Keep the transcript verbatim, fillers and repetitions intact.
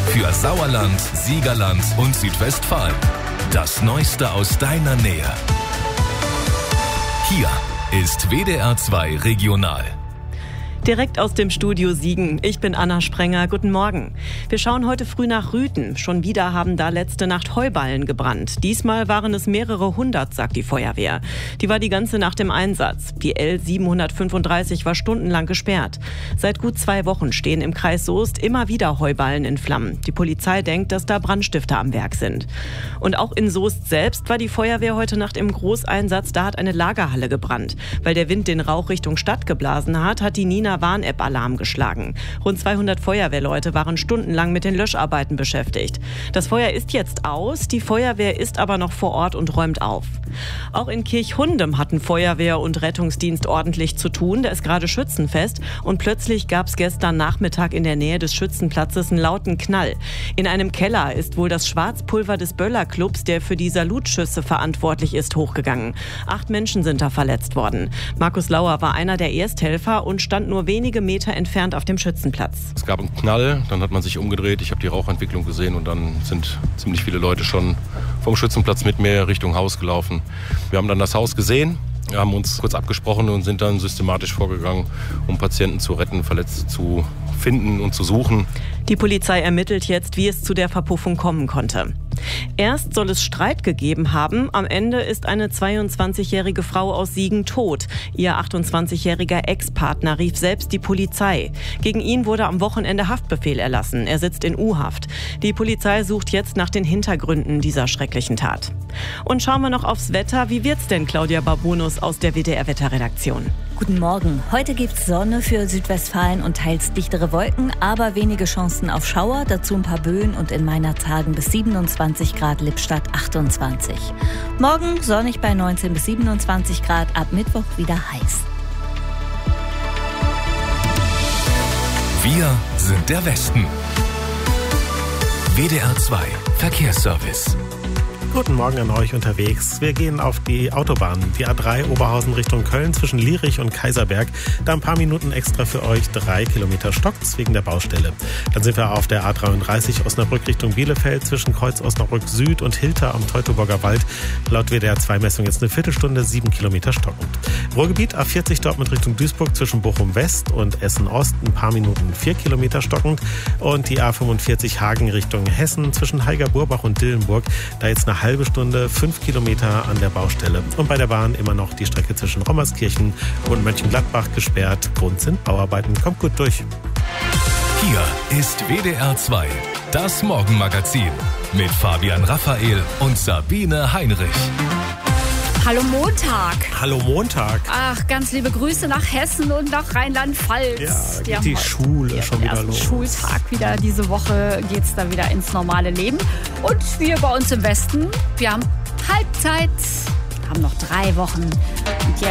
Für Sauerland, Siegerland und Südwestfalen. Das Neueste aus deiner Nähe. Hier ist W D R zwei Regional. Direkt aus dem Studio Siegen. Ich bin Anna Sprenger. Guten Morgen. Wir schauen heute früh nach Rüthen. Schon wieder haben da letzte Nacht Heuballen gebrannt. Diesmal waren es mehrere hundert, sagt die Feuerwehr. Die war die ganze Nacht im Einsatz. Die L siebenhundertfünfunddreißig war stundenlang gesperrt. Seit gut zwei Wochen stehen im Kreis Soest immer wieder Heuballen in Flammen. Die Polizei denkt, dass da Brandstifter am Werk sind. Und auch in Soest selbst war die Feuerwehr heute Nacht im Großeinsatz. Da hat eine Lagerhalle gebrannt. Weil der Wind den Rauch Richtung Stadt geblasen hat, hat die Nina Warn-App Alarm geschlagen. Rund zweihundert Feuerwehrleute waren stundenlang mit den Löscharbeiten beschäftigt. Das Feuer ist jetzt aus, die Feuerwehr ist aber noch vor Ort und räumt auf. Auch in Kirchhundem hatten Feuerwehr und Rettungsdienst ordentlich zu tun. Da ist gerade Schützenfest und plötzlich gab es gestern Nachmittag in der Nähe des Schützenplatzes einen lauten Knall. In einem Keller ist wohl das Schwarzpulver des Böller-Clubs, der für die Salutschüsse verantwortlich ist, hochgegangen. Acht Menschen sind da verletzt worden. Markus Lauer war einer der Ersthelfer und stand nur wenige Meter entfernt auf dem Schützenplatz. Es gab einen Knall, dann hat man sich umgedreht, ich habe die Rauchentwicklung gesehen und dann sind ziemlich viele Leute schon vom Schützenplatz mit mir Richtung Haus gelaufen. Wir haben dann das Haus gesehen, wir haben uns kurz abgesprochen und sind dann systematisch vorgegangen, um Patienten zu retten, Verletzte zu finden und zu suchen. Die Polizei ermittelt jetzt, wie es zu der Verpuffung kommen konnte. Erst soll es Streit gegeben haben. Am Ende ist eine zweiundzwanzigjährige Frau aus Siegen tot. Ihr achtundzwanzigjähriger Ex-Partner rief selbst die Polizei. Gegen ihn wurde am Wochenende Haftbefehl erlassen. Er sitzt in U-Haft. Die Polizei sucht jetzt nach den Hintergründen dieser schrecklichen Tat. Und schauen wir noch aufs Wetter. Wie wird's denn, Claudia Babunus aus der W D R-Wetterredaktion? Guten Morgen. Heute gibt's Sonne für Südwestfalen und teils dichtere Wolken, aber wenige Chancen auf Schauer, dazu ein paar Böen und in Meinerzhagen bis siebenundzwanzig Grad, Lippstadt achtundzwanzig. Morgen sonnig bei neunzehn bis siebenundzwanzig Grad, ab Mittwoch wieder heiß. Wir sind der Westen. W D R zwei Verkehrsservice. Guten Morgen an euch unterwegs. Wir gehen auf die Autobahn, die A drei Oberhausen Richtung Köln zwischen Lierich und Kaiserberg. Da ein paar Minuten extra für euch, drei Kilometer stockt's wegen der Baustelle. Dann sind wir auf der A dreiunddreißig Osnabrück Richtung Bielefeld zwischen Kreuz Osnabrück Süd und Hilter am Teutoburger Wald. Laut W D R zwei Messung jetzt eine Viertelstunde, sieben Kilometer stockend. Ruhrgebiet A vierzig Dortmund Richtung Duisburg zwischen Bochum West und Essen Ost ein paar Minuten, vier Kilometer stockend. Und die A fünfundvierzig Hagen Richtung Hessen zwischen Heiger-Burbach und Dillenburg. Da jetzt eine halbe Stunde, fünf Kilometer an der Baustelle. Und bei der Bahn immer noch die Strecke zwischen Rommerskirchen und Mönchengladbach gesperrt. Grund sind Bauarbeiten. Kommt gut durch. Hier ist W D R zwei, das Morgenmagazin mit Fabian Raphael und Sabine Heinrich. Hallo Montag. Hallo Montag. Ach, ganz liebe Grüße nach Hessen und nach Rheinland-Pfalz. Ja, die geht die Schule schon wieder los. Schultag wieder. Diese Woche geht's da wieder ins normale Leben. Und wir bei uns im Westen, wir haben Halbzeit, haben noch drei Wochen. Und